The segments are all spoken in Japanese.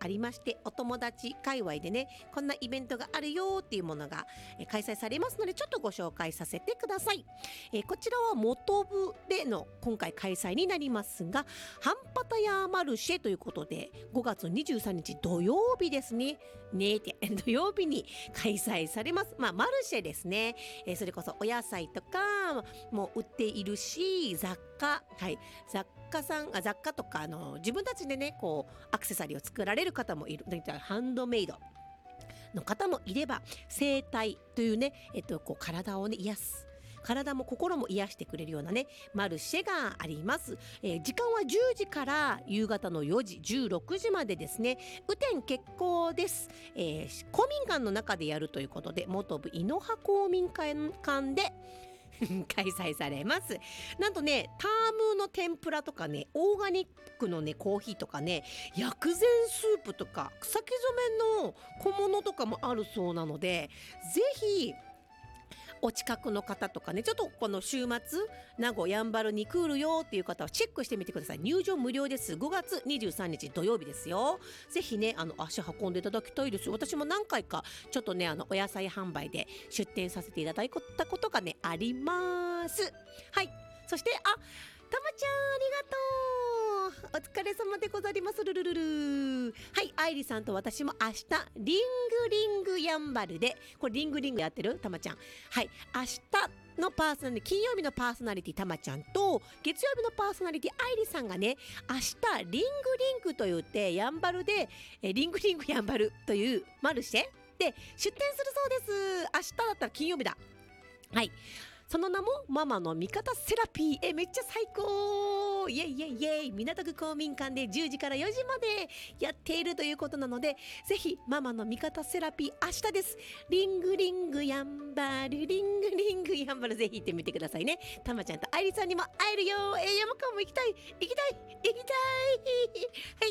ありまして、お友達界隈でねこんなイベントがあるよっていうものが開催されますので、ちょっとご紹介させてください。こちらは元部での今回開催になりますが、ハンパタヤマルシェということで5月23日土曜日ですね。土曜日に開催されます。マルシェですね。それこそお野菜とかも売っているし、雑貨とか自分たちでねこうアクセサリーを作られる方もいる。ハンドメイドの方もいれば、整体というね、こう体をね癒す、体も心も癒してくれるようなねマルシェがあります。時間は10時から夕方の4時16時までですね。雨天決行です。公民館の中でやるということで、元部井の葉公民館で開催されます。なんとね、タームの天ぷらとかね、オーガニックのねコーヒーとかね、薬膳スープとか草木染めの小物とかもあるそうなので、ぜひお近くの方とかね、ちょっとこの週末名護やんばるに来るよっていう方はチェックしてみてください。入場無料です。5月23日土曜日ですよ。ぜひね足運んでいただきたいです。私も何回かちょっとねお野菜販売で出店させていただいたことがねあります。はい。そしてたまちゃんありがとう。お疲れ様でございます。ルルルル。はい、愛理さんと私も明日リングやんばるで、これリングやってるたまちゃん。はい、明日のパーソナリティ、金曜日のパーソナリティたまちゃんと月曜日のパーソナリティ愛理さんがね、明日リングと言ってやんばるでリングやんばるというマルシェで出店するそうです。明日だったら金曜日だ。はい、その名もママの味方セラピー。めっちゃ最高、イエイイエイイエイ。港区公民館で10時から4時までやっているということなので、ぜひママの味方セラピー明日です。リングやんばる、リングやんばる、ぜひ行ってみてくださいね。たまちゃんと愛理さんにも会えるよ。山川も行きたい。はい、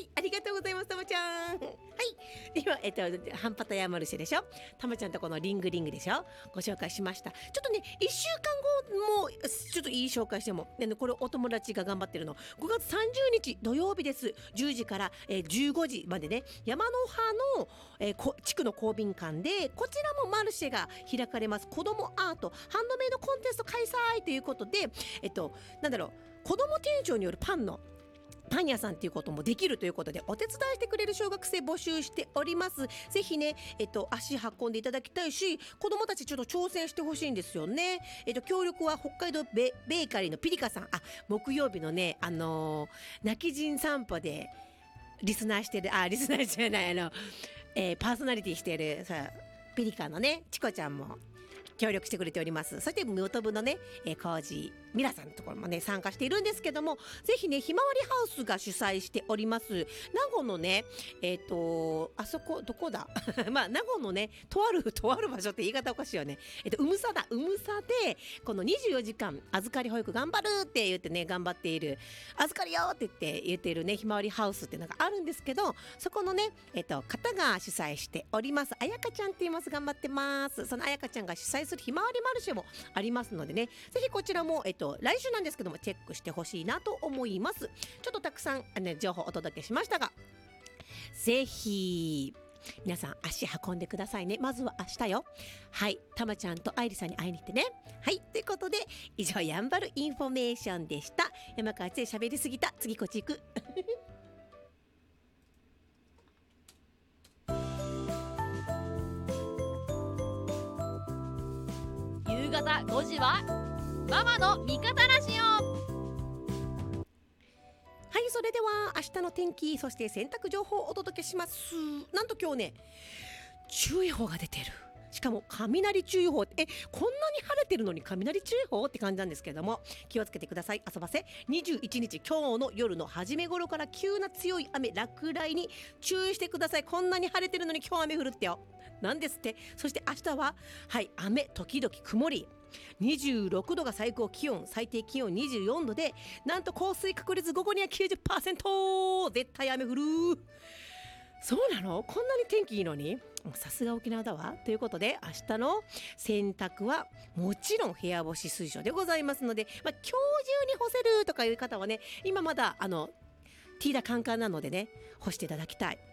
ありがとうございますたまちゃん。はい、今ハンパタヤマルシェでしょ。たまちゃんとこのリングでしょ。ご紹介しました。ちょっとね1週間後もちょっといい紹介しても、これお友達が頑張ってるの5月30日土曜日です。10時から15時までね、山の葉の地区の公民館で、こちらもマルシェが開かれます。子どもアートハンドメイドコンテスト開催ということで、子ども店長によるパン屋さんっていうこともできるということで、お手伝いしてくれる小学生募集しております。ぜひね、足運んでいただきたいし、子どもたちちょっと挑戦してほしいんですよね。協力は北海道ベーカリーのピリカさん。木曜日のね泣き人散歩でリスナーじゃないパーソナリティしているピリカのねチコちゃんも協力してくれております。そして元部のねコージーミラさんのところもね参加しているんですけども、ぜひねひまわりハウスが主催しております名護のねあそこどこだ名護のねとある場所って言い方おかしいよね。うむさでこの24時間預かり保育頑張るって言ってね、頑張っている預かりよって言っているねひまわりハウスっていうのがあるんですけど、そこのね方が主催しております。あやかちゃんって言います。頑張ってます。そのあやかちゃんが主催するひまわりマルシェもありますのでね、ぜひこちらも来週なんですけどもチェックしてほしいなと思います。ちょっとたくさん情報をお届けしましたが、ぜひ皆さん足運んでくださいね。まずは明日よ。はい、たまちゃんと愛理さんに会いに行ってね。はい、ということで以上やんばるインフォメーションでした。山川つい喋りすぎた。次こっち行く夕方5時はママの味方ラジオ。 はい、それでは明日の天気、そして洗濯情報をお届けします。なんと今日ね注意報が出てる。しかも雷注意報。こんなに晴れてるのに雷注意報って感じなんですけれども、気をつけてください。遊ばせ21日今日の夜の初め頃から急な強い雨落雷に注意してください。こんなに晴れてるのに今日雨降るってよ、なんですって。そして明日は雨時々曇り、26度が最高気温、最低気温24度で、なんと降水確率午後には 90%。 絶対雨降る。そうなの？こんなに天気いいのに？さすが沖縄だわ。ということで明日の洗濯はもちろん部屋干し推奨でございますので、今日中に干せるとかいう方はね、今まだティーダカンカンなのでね干していただきたい。